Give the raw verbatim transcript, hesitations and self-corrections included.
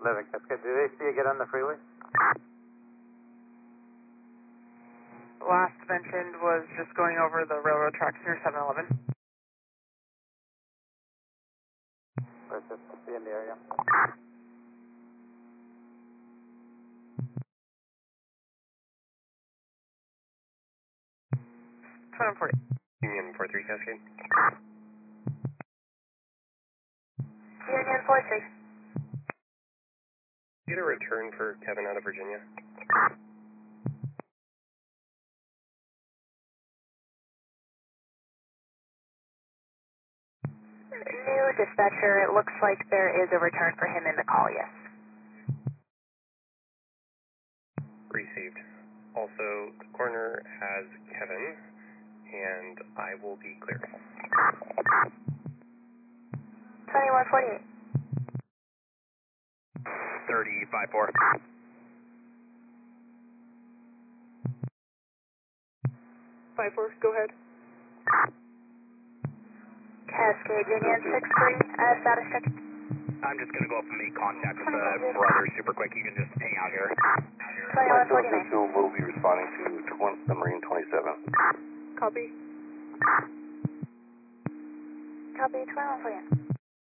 Living, that's good. Did they see you get on the freeway? Last mentioned was just going over the railroad tracks near seven eleven. Or just be in the area? twenty forty. Union four three Cascade. Union four three. Get a return for Kevin out of Virginia. New dispatcher, it looks like there is a return for him in the call, yes. Received. Also, the coroner has Kevin, and I will be clear. twenty-one forty-eight. thirty-five four. five four, go ahead. Cascade Union six three, uh, status check. I'm just going to go up and make contact with the brothers super quick. You can just hang out here. twenty-one forty-nine. Will be responding to the Marine twenty-seven. Copy. Copy, twenty-one forty-nine.